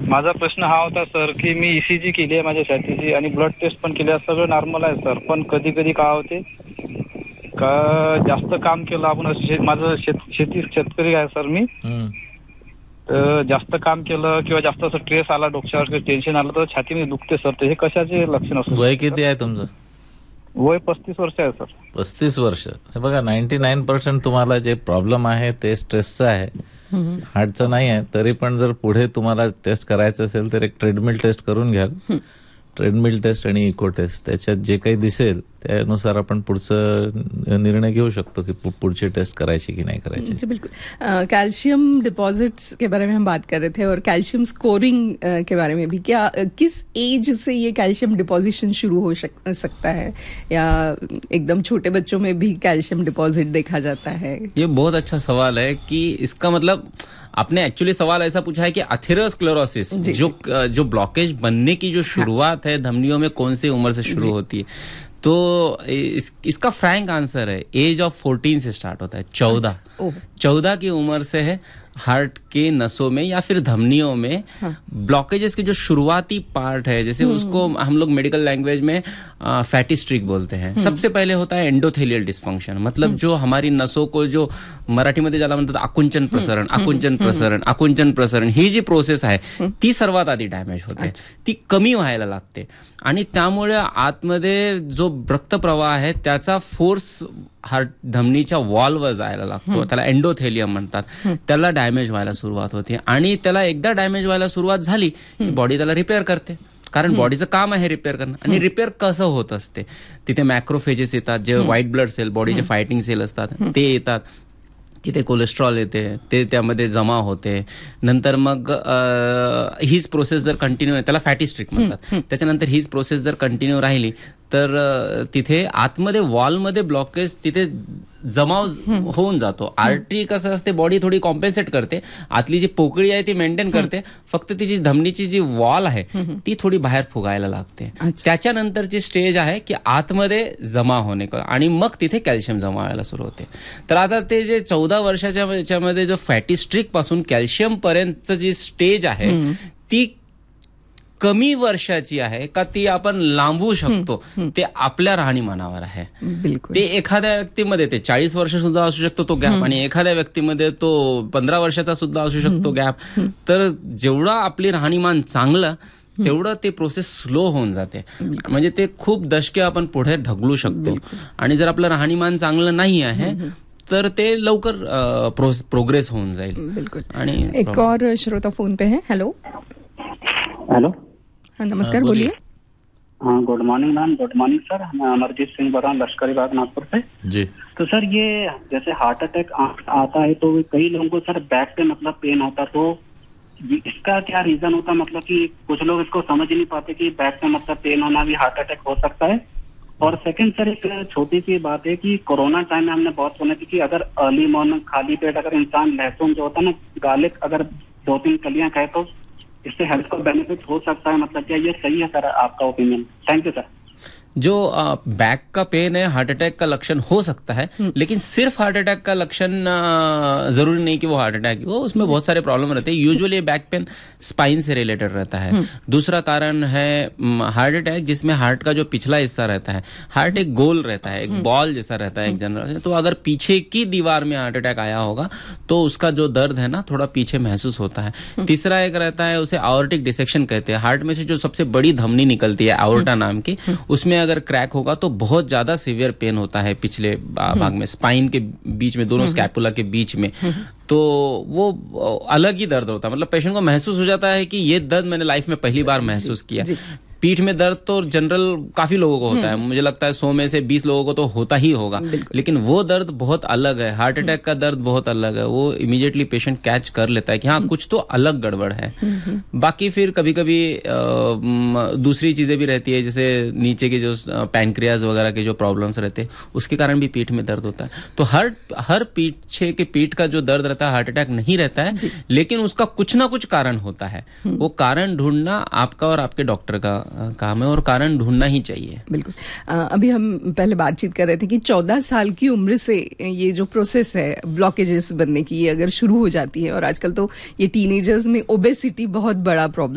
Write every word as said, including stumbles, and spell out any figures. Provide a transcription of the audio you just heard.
माझा प्रश्न हा होता सर की मी ईसीजी केली आहे माझ्या छातीची आणि ब्लड टेस्ट पण केली आहे, सगळं नॉर्मल आहे सर. पण कधी कधी काय होते का जास्त काम केलं आपण, माझं शेत शेती शेतकरी आहे सर मी. तर जास्त काम केलं किंवा जास्त स्ट्रेस आला डोक्यावर किंवा टेन्शन आलं तर छातीमध्ये दुखते सर. तर हे कशाचे लक्षण असतं? वय किती आहे तुमचं? वय पस्तीस वर्ष आहे सर. पस्तीस वर्ष. हे बघा, नाईन्टी नाईन पर्सेंट तुम्हाला जे प्रॉब्लेम आहे ते स्ट्रेसचं आहे, हार्टचं नाही आहे. तरी पण जर पुढे तुम्हाला टेस्ट करायचं असेल तर एक ट्रेडमिल टेस्ट करून घ्याल. ट्रेडमिल टेस्ट आणि इको टेस्ट, त्याच्यात जे काही दिसेल त्यानुसार आपण पुढचा निर्णय घेऊ शकतो की पुढची टेस्ट करायची की नाही करायची. जी बिल्कुल. कैल्शियम डिपॉजिट्स के बारे में हम बात कर रहे थे और कैल्शियम स्कोरिंग के बारे में भी. क्या किस एज से ये कैल्शियम डिपॉजिशन शुरू हो सकता है या एकदम छोटे बच्चों में भी कैल्शियम डिपॉजिट देखा जाता है? ये बहुत अच्छा सवाल है कि इसका मतलब आपने एक्चुअली सवाल ऐसा पूछा है कि एथेरोस्क्लेरोसिस जो जो ब्लॉकेज बनने की जो शुरुआत है धमनियों में कौन सी उम्र से शुरू होती है. तो इस, इसका फ्रैंक आंसर है एज ऑफ फोर्टीन से स्टार्ट होता है. चौदह चौदह की उम्र से है हार्ट के नसों में या फिर धमनियों में ब्लॉकेजेस के जो शुरुआती पार्ट है, जैसे उसको हम लोग मेडिकल लैंग्वेज में फैटी स्ट्रिक बोलते हैं. सबसे पहले होता है एंडोथेलियल डिस्फंक्शन, मतलब जो हमारी नसों को जो मराठीमध्ये ज्याला म्हणतात आकुंचन प्रसरण आकुंचन प्रसरण आकुंचन प्रसरण ही जी प्रोसेस आहे ती सर्वात आधी डॅमेज होते, ती कमी व्हायला लागते आणि त्यामुळे आतमध्ये जो रक्तप्रवाह आहे त्याचा फोर्स हार्ट धमनीच्या वॉलवर जायला लागतो, त्याला एंडोथेलियम म्हणतात. त्याला डॅमेज व्हायला सुरुवात होते आणि त्याला एकदा डॅमेज व्हायला सुरुवात झाली की बॉडी त्याला रिपेअर करते, कारण बॉडीचं काम आहे रिपेअर करणं. आणि रिपेअर कसं होत असते, तिथे मॅक्रोफेजेस येतात, जे white blood cell बॉडीचे fighting cell असतात ते येतात, तिथे कोलेस्ट्रॉल येते, ते त्यामध्ये जमा होते. नंतर मग हीच प्रोसेस जर कंटिन्यू आहे, त्याला फॅटी स्ट्रिक म्हणतात, त्याच्यानंतर हीच प्रोसेस जर कंटिन्यू राहिली तर तिथे आतमध्ये वॉलमध्ये ब्लॉकेज तिथे जमाव होऊन जातो. आर्टरी कसं असते, बॉडी थोडी कॉम्पेन्सेट करते, आतली जी पोकळी आहे ती मेंटेन करते, फक्त तिची धमनीची जी वॉल आहे ती थोडी बाहेर फुगायला लागते. त्याच्यानंतरची स्टेज आहे की आतमध्ये जमा होणे आणि मग तिथे कॅल्शियम जमा व्हायला सुरू होते. तर आता ते जे चौदा वर्षाच्या याच्यामध्ये जो फॅटी स्ट्रिक पासून कॅल्शियम पर्यंतची जी स्टेज आहे ती कमी वर्षाची आहे का ती आपण लांबवू शकतो ते आपल्या राहणीमानावर आहे. ते एखाद्या व्यक्तीमध्ये ते चाळीस वर्ष सुद्धा असू शकतो तो गॅप, आणि एखाद्या व्यक्तीमध्ये तो पंधरा वर्षाचा सुद्धा असू शकतो गॅप. तर जेवढा आपली राहणीमान चांगलं तेवढं ते प्रोसेस स्लो होऊन जाते, म्हणजे ते खूप दशके आपण पुढे ढकलू शकतो. आणि जर आपलं राहणीमान चांगलं नाही आहे तर ते लवकर प्रोग्रेस होऊन जाईल. बिल्कुल. आणि एक और श्रोता फोन पे है. हेलो हेलो हाँ नमस्कार, बोलिए. हाँ good morning ma'am. Good morning sir. मैं अमरजीत सिंह बोल रहा हूँ, लश्करी बाग नागपुर से जी. तो सर ये जैसे हार्ट अटैक आता है तो कई लोगों को सर बैक पे मतलब पेन होता, तो इसका क्या रीजन होता? मतलब कि कुछ लोग इसको समझ ही नहीं पाते कि बैक पे मतलब पेन होना भी हार्ट अटैक हो सकता है. और सेकंड सर एक छोटी सी बात है कि कोरोना टाइम में हमने बहुत सुना थी कि अगर अर्ली मॉर्निंग खाली पेट अगर इंसान लहसुन जो होता है ना, गार्लिक अगर दो तीन कलियां खाए तो इससे हेल्थ को बेनिफिट हो सकता है. मतलब क्या ये सही है सर, आपका ओपिनियन? Thank you sir. जो बैक का पेन है हार्ट अटैक का लक्षण हो सकता है, लेकिन सिर्फ हार्ट अटैक का लक्षण जरूरी नहीं कि वो हार्ट अटैक हो, उसमें बहुत सारे प्रॉब्लम रहते हैं. यूजुअली बैक पेन स्पाइन से रिलेटेड रहता है. दूसरा कारण है हार्ट अटैक जिसमें हार्ट का जो पिछला हिस्सा रहता है, हार्ट एक गोल रहता है, एक बॉल जैसा रहता है एक जनरल. तो अगर पीछे की दीवार में हार्ट अटैक आया होगा तो उसका जो दर्द है ना थोड़ा पीछे महसूस होता है. तीसरा एक रहता है, उसे आयोर्टिक डिसेक्शन कहते हैं. हार्ट में से जो सबसे बड़ी धमनी निकलती है आयोर्टा नाम की, उसमें अगर क्रैक होगा तो बहुत ज्यादा सीवियर पेन होता है पिछले भाग में, स्पाइन के बीच में, दोनों स्कैपुला के बीच में. तो वो अलग ही दर्द होता है, मतलब पेशेंट को महसूस हो जाता है कि ये दर्द मैंने लाइफ में पहली बार महसूस किया. पीठ में दर्द तो जनरल काफी लोगों को होता है, मुझे लगता है सौ में से बीस लोगों को तो होता ही होगा, लेकिन वो दर्द बहुत अलग है. हार्ट अटैक का दर्द बहुत अलग है, वो इमीडिएटली पेशेंट कैच कर लेता है कि हाँ कुछ तो अलग गड़बड़ है. बाकी फिर कभी कभी दूसरी चीजें भी रहती है, जैसे नीचे के जो पैनक्रियाज वगैरह के जो प्रॉब्लम्स रहते हैं उसके कारण भी पीठ में दर्द होता है. तो हर हर पीछे के पीठ का जो दर्द रहता है हार्ट अटैक नहीं रहता है, लेकिन उसका कुछ ना कुछ कारण होता है. वो कारण ढूंढना आपका और आपके डॉक्टर का काम है, और कारण ढूंढना ही चाहिए. बिल्कुल. अभी हम पहले बातचीत कर रहे थे कि चौदह साल की उम्र से ये जो प्रोसेस है ब्लॉकेजेस बनने की, ये अगर शुरू हो जाती है, और आजकल तो ये टीनेजर्स में ओबेसिटी बहुत बड़ा प्रॉब्लम